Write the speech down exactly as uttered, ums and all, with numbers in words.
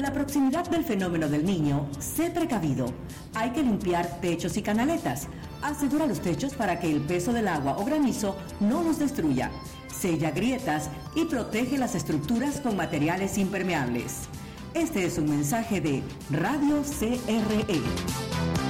la proximidad del fenómeno del Niño, sé precavido. Hay que limpiar techos y canaletas. Asegura los techos para que el peso del agua o granizo no los destruya. Sella grietas y protege las estructuras con materiales impermeables. Este es un mensaje de Radio C R E.